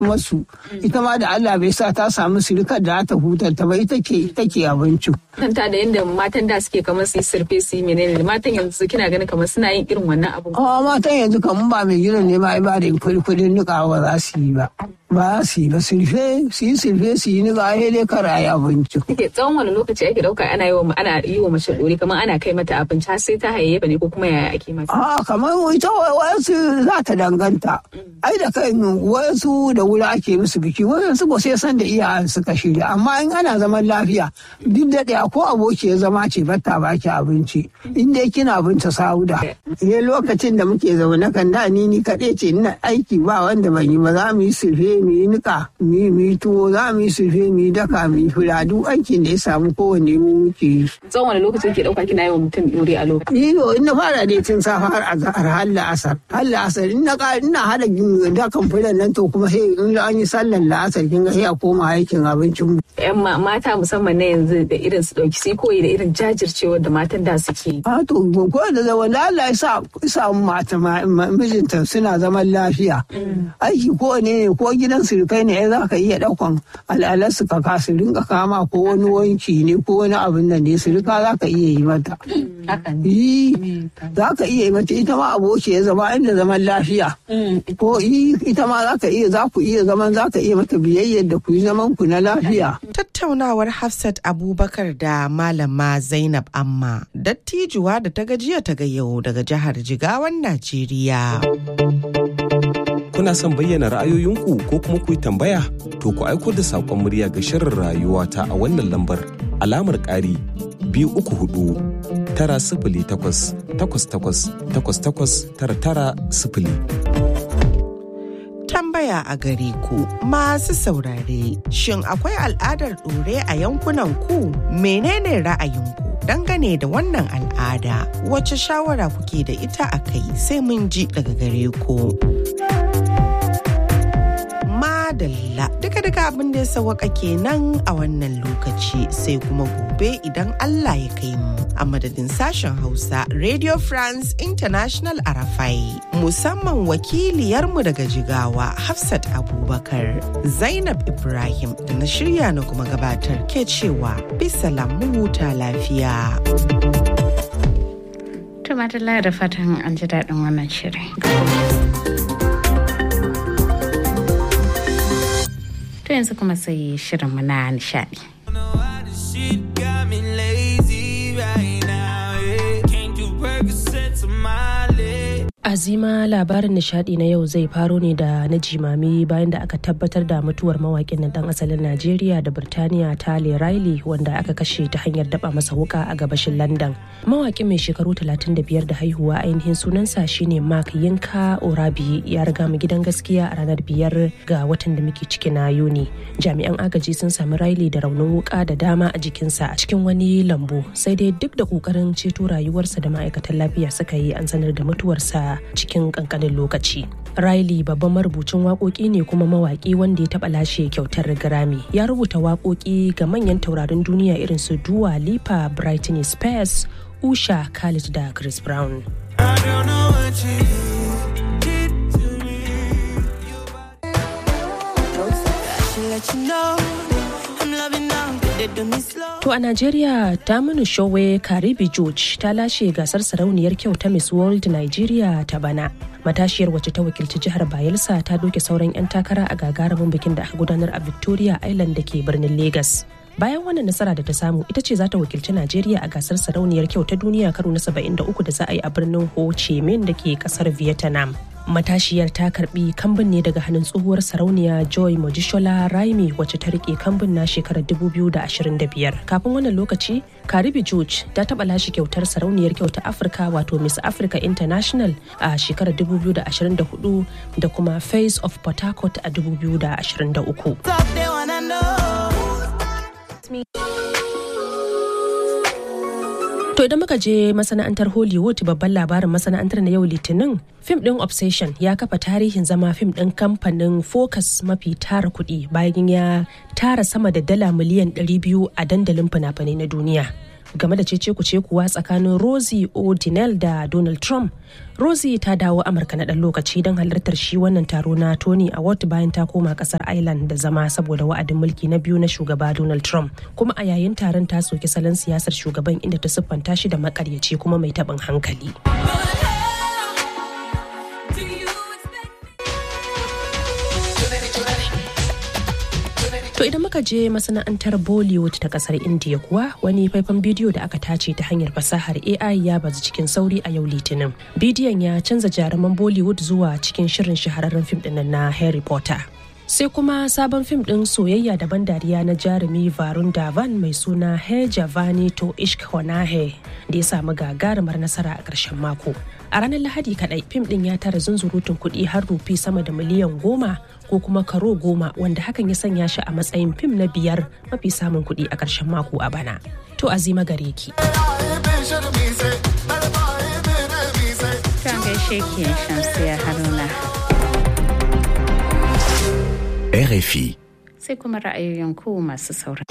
masu ita ma da Allah bai sa ta samu sirikar da ta hutanta ba ita ke abincin. Kanta da yadda matan da suke kamar su yi surfe su yi menene da matan yanzu kina ganin kamar suna yin irin wannan abun. Matan yanzu kamar ba mai gidan ne ba da kudin nika ba za su yi ba. Ba su yi ba su yi nika sai dai kara yi abinci. Tsawon wani lokaci ake dauka ana yi wa mace dore kamar ana kai mata abinci har sai ta hayayyafa ne ko kuma yaya ake mata. Kamar ita wayansu za ta danganta. Ai da kai wayansu da wuri ake musu biki wayansu ba sai san da iyayen suka shirya amma in ana zaman lafiya duk da ɗaya ko aboki ya zama ce batta baki abinci in dai kina binta sauda. Lokacin da muke zaune kan da ni kaɗai ce ina aiki ba wanda ban yi ba za mu yi sulfe mu yi nika mu yi tuwo za mu yi sulfe mu yi daka mu yi fura duk aikin da ya samu kowanne mu muke yi. Tsawon wani lokaci ke ɗauka kina yi wa mutum ɗore a lokaci. In na fara dai tun safa har la'asar ina hada dakan fulan nan to kuma sai in an yi sallar la'asar kin ga sai a koma aikin abincin mu. Yan mata musamman na yanzu da irin su ɗauki sai koyi da irin jajircewar da matan da suke. To ko da zaman Allah ya sa mata mijinta suna zaman lafiya. Aiki ko ne ko gidan surukai ne za ka iya ɗaukan al'alar su ka su rinka kama ko wani wanki ne ko wani abin nan ne surika za ka iya yi mata. Za ka iya yi mata ita ma aboki ya zama inda zaman lafiya. Ko ita ma za ka iya mata biyayyar da ku yi zaman ku na lafiya. Tattaunawar Hafsat Abubakar da Malama Zainab Amma dattijuwa da ta gajiya ta ga yau daga jihar Jigawan Najeriya. Kuna son bayyana ra'ayoyinku ko kuma ku yi tambaya? To ku aiko da saƙon murya ga shirin rayuwa ta a wannan lambar alamar ƙari 234 908 88 88 Tambaya a gare ku masu saurare, shin akwai al'adar ɗore a yankunan ku? Menene ra'ayinku dangane da wannan al'ada? Wace shawara kuke da ita a kai sai mun ji daga gare ku. Madalla duka abin da ya sawaka kenan a wannan lokaci sai kuma gobe idan Allah ya kai mu a madadin sashen Hausa Radio France International Arafai musamman wakiliyarmu daga Jigawa Hafsat Abubakar, Zainab Ibrahim da na shirya na kuma gabatar ke cewa bisalam mu huta lafiya. Tumatala da fatan an ji daɗin wannan shirin. Yanzu kuma sai shirinmu na nishadi. Azima, labarin nishadi na yau zai faro ne da na jimami bayan da aka tabbatar da mutuwar mawakin na dan asalin Najeriya da Birtaniya Tale Riley wanda aka kashe ta hanyar daba masa wuka a gabashin London. Mawakin mai shekaru 35 da haihuwa ainihin sunansa shine Mark Yinka Orabi ya riga mu gidan gaskiya a ranar 5 ga watan da muke ciki na Yuni. Jami'an agaji sun sami Riley da raunin wuka da dama a jikinsa a cikin wani lambu, sai dai duk da kokarin ceto rayuwarsa da ma'aikatan lafiya suka yi an sanar da mutuwarsa cikin kankanin lokaci. Riley babban marubucin waƙoƙi ne kuma mawaƙi wanda ya taɓa lashe kyautar Grammy. Ya rubuta waƙoƙi ga manyan taurarin duniya irin su Dua Lipa, Britney Spears, Usha, Khalid da Chris Brown. To a Najeriya, Daminu Showe Karibi George ta lashe gasar sarauniyar kyau ta Miss World Nigeria ta bana. Matashiyar wacce ta wakilci jihar Bayelsa ta doke sauran 'yan takara a gagarumin bikin da aka gudanar a Victoria Island da ke birnin Lagos. Bayan wannan nasara da ta samu, ita ce za ta wakilci Najeriya a gasar sarauniyar kyau ta duniya karo na 73 da za a yi a birnin Ho Chi Minh da ke kasar Vietnam. Matashiyar ta karbi kambun ne daga hannun tsohuwar sarauniya Joy Mojishola Raimi wacce ta rike kambun na shekarar 2025. Kafin wannan lokaci, Karibi George ta taba lashe kyautar sarauniyar kyau ta Afirka wato Miss Africa International a shekarar 2024 da kuma Face of Port Harcourt a 2023. To idan muka je masana'antar Hollywood, babban labarin masana'antar na yau Litinin, fim ɗin Obsession ya kafa tarihin zama fim ɗin kamfanin Focus mafi tara kuɗi bayan ya tara sama da dala miliyan 200 a dandalin fina-finai na duniya. game da cece-kuce kuwa tsakanin Rosie O'Donnell da Donald Trump. Rosie ta dawo Amurka na ɗan lokaci don halartar shi wannan taro na Tony Award bayan ta koma ƙasar Ireland da zama saboda wa'adin mulki na biyu na shugaba Donald Trump. Kuma a yayin taron ta soki salon siyasar shugaban inda ta siffanta shi da makaryaci kuma mai taɓin hankali. To idan muka je masana'antar Bollywood ta kasar India kuwa wani faifan bidiyo da aka tace ta hanyar fasahar AI ya bazu cikin sauri a yau Litinin. Bidiyon ya canza jaruman Bollywood zuwa cikin shirin shahararren fim ɗin na Harry Potter. Sai kuma sabon fim ɗin soyayya da ban dariya na jarumi Varun Dhawan mai suna Hai Javani to Ishq Hona Hai da ya samu gagarumar nasara a ƙarshen mako. A ranar Lahadi kaɗai fim ɗin ya tara zunzurutun kuɗi har rufi sama da miliyan 10 ko kuma karo 10 wanda hakan ya sanya shi a matsayin fim na 5 mafi samun kuɗi a ƙarshen mako a bana. To Azima gare ki. Kan gaishe ki Shamsiya Haruna. RFI. Sai kuma ra'ayoyin ku masu saurari.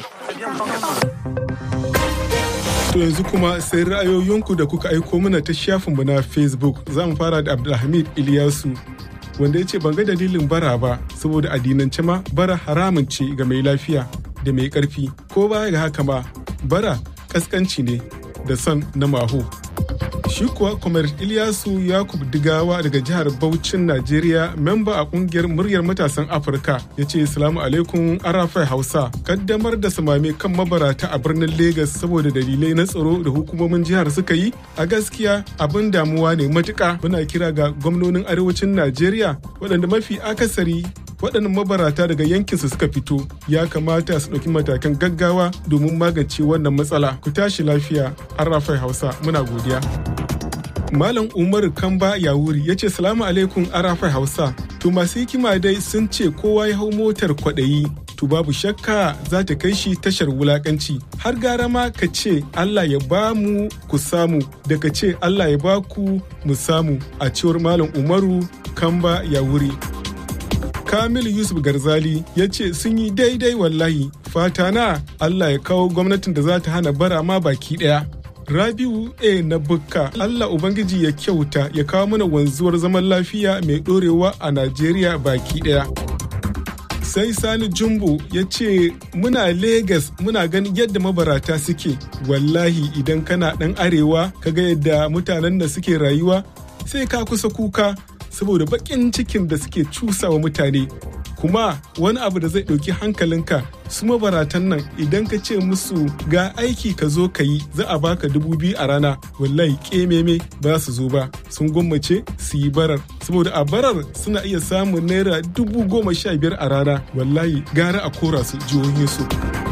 To yanzu kuma sai ra'ayoyinku da kuka aiko mana ta shafinmu na Facebook. Za mu fara da Abdulhamid Iliyasu wanda ya ce ban ga dalilin bara ba saboda addinance ma bara haramun ce ga mai lafiya da mai ƙarfi ko baya ga haka ma bara ƙasƙanci ne da son na maho. Shi kuwa Kwamar Iliyasu Yakub Digawa daga jihar Bauchin Najeriya, memba a kungiyar muryar matasan Afirka, ya ce Salamu alaikum Arafai Hausa. Kaddamar da samame kan mabarata a birnin Legas saboda dalilai na tsaro da hukumomin jihar suka yi, a gaskiya abin damuwa ne matuƙa. Muna kira ga gwamnonin arewacin Najeriya waɗanda mafi akasari waɗannan mabarata daga yankinsu suka fito, ya kamata su ɗauki matakan gaggawa domin magance wannan matsala. Ku tashi lafiya Arafai Hausa, muna godiya. Malam Umaru Kamba Yawuri ya ce Salamu alaikum Arafai Hausa. To masu hikima dai sun ce kowa ya hau motar kwaɗayi, to babu shakka za ta kai shi tashar wulakanci. Har gara ma ka ce Allah ya ba mu ku samu da ka ce Allah ya ba ku mu samu, a cewar Malam Umaru Kamba Yawuri. Kamil Yusuf Garzali ya ce sun yi daidai wallahi, fata na Allah ya kawo gwamnatin da za ta hana bara ma baki ɗaya. Rabiu A na Bukka, Allah Ubangiji ya kyauta ya kawo mana wanzuwar zaman lafiya mai ɗorewa a Najeriya baki ɗaya. Sai Sani Jumbo ya ce muna Legas muna ganin yadda mabarata suke, wallahi idan kana ɗan arewa kaga yadda mutanen da suke rayuwa sai ka kusa kuka saboda baƙin cikin da suke cusawa mutane. Kuma wani abu da zai ɗauki hankalinka, su mabaratan nan idan ka ce musu ga aiki ka zo ka yi za a baka 2,000 a rana, wallahi ƙememe ba su zo ba, sun gwammace su yi barar saboda a barar suna iya samun naira 15,000 a rana, wallahi gara a kora su jihohinsu.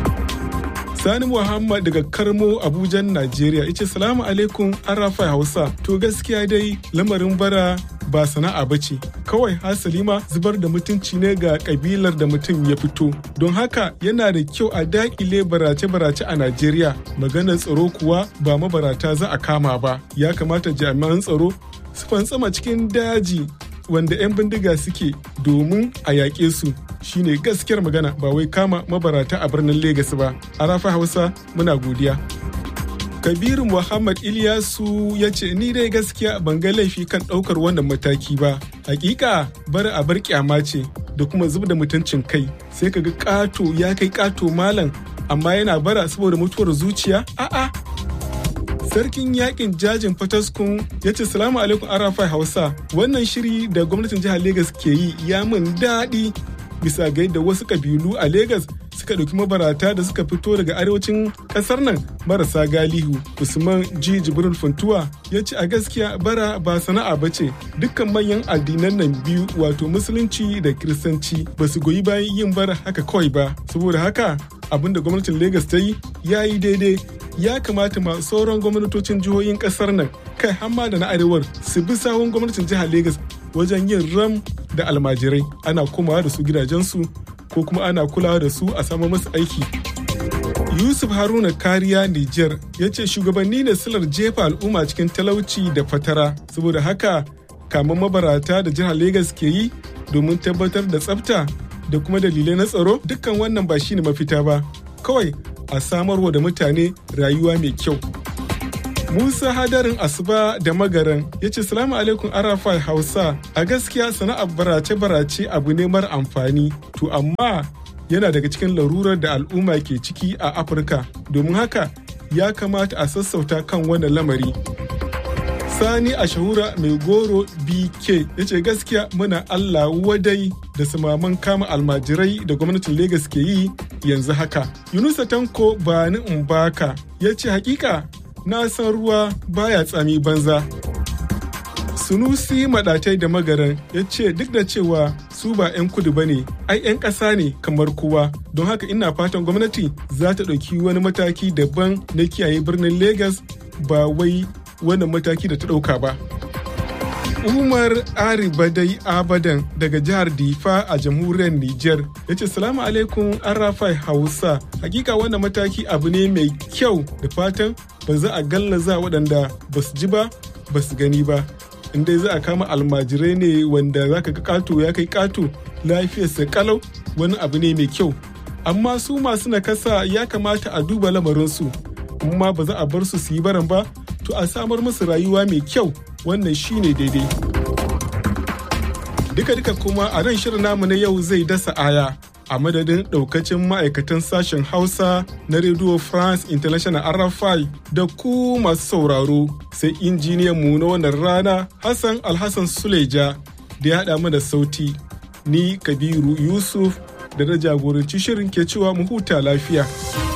Sani Muhammad daga Karmo Abujan Najeriya ya ce Salamu alaikum Arafai Hausa. To gaskiya dai lamarin bara ba sana'a ba ce, kawai hasali ma zubar da mutunci ne ga kabilar da mutum ya fito. Don haka yana da kyau a dakile barace-barace a Najeriya. Maganar tsaro kuwa ba mabarata za a kama ba. Ya kamata jami'an tsaro su fantsama cikin daji wanda 'yan bindiga suke domin a yaƙe su. Shine gaskiyar magana, ba wai kama mabarata a birnin Legas ba. Arafa Hausa muna godiya. Kabiru Muhammad Ilyasu ya ce ni dai gaskiya ban ga laifi kan ɗaukar wannan mataki ba. Hakika bari a bar kyama ce da kuma zub da mutuncin kai. Sai kaga ƙato ya kai ƙato malam amma yana bara saboda mutuwar zuciya? A'a. Sarkin yakin jajin Fataskun ya ce Salamu alaikum Arafai Hausa. Wannan shiri da gwamnatin jihar Legas ke yi ya min daɗi bisa ga yadda wasu kabilu a Legas suka ɗauki mabarata da suka fito daga arewacin ƙasar nan marasa galihu. Usman G. Jibril Funtuwa ya ce a gaskiya bara ba sana'a ba ce. Dukkan manyan addinan nan biyu wato musulunci da kiristanci ba su goyi bayan yin bara haka kawai ba. Saboda haka abin da gwamnatin Legas ta yi ya yi daidai. Ya kamata ma sauran gwamnatocin jihohin ƙasar nan kai hamma da na arewar su bi sahun gwamnatin jihar Legas wajen yin ram da almajirai, ana komawa da su gidajensu ko kuma ana kulawa da su a samu masu aiki. Yusuf Haruna Kariya Niger ya ce shugabanni ne silar jefa al'umma cikin talauci da fatara, saboda haka kaman mabarata da jihar Legas ke yi domin tabbatar da tsafta da kuma dalilai na tsaro, dukkan wannan ba shine mafita ba. Kawai a samarwa da mutane rayuwa mai kyau. Musa Hadarin Asuba da Magaran ya ce salamu alaikum Arafai Hausa, a gaskiya sana'ar barace-barace abu ne mara amfani, to amma yana daga cikin larurar da al'umma ke ciki a Afirka, domin haka ya kamata a sassauta kan wannan lamari. Sani Ashahura mai goro BK ya ce gaskiya muna Allah wadai da sumaman kama almajirai da gwamnatin Legas ke yi yanzu haka. Yunusa Tanko Bani Mbaka ya ce hakika na san ruwa baya tsami banza. Sunusi Madatai da Magaran ya ce duk da cewa su ba 'yan kudu ba ne, ai 'yan ƙasa ne kamar kowa, don haka ina fatan gwamnati za ta ɗauki wani mataki daban na kiyaye birnin Legas ba wai wannan mataki da ta ɗauka ba. Umar Aribadai Abadan daga jihar Difa a jamhuriyar Nijar ya ce salamu alaikum Arafai Hausa, hakika wannan mataki abu ne mai kyau da fatan ba za a gallaza waɗanda ba su ji ba ba su gani ba. In dai za a kama almajirai ne wanda za ka ga ƙato ya kai ƙato lafiyarsa kalau, wani abu ne mai kyau. Amma su masu nakasa ya kamata a duba lamarinsu, amma ba za a bar su yi baran ba, to a samar musu rayuwa mai kyau, wannan shine daidai. Duka-duka kuma a nan shirin namu na yau zai dasa aya. A madadin ɗaukacin ma'aikatan sashen Hausa na Radio France International RFI da ku masu sauraro, sai injiniyan mu na wannan rana Hassan Alhassan Suleja da ya haɗa mu da sauti. Ni Kabiru Yusuf da na jagoranci shirin ke cewa mu huta lafiya.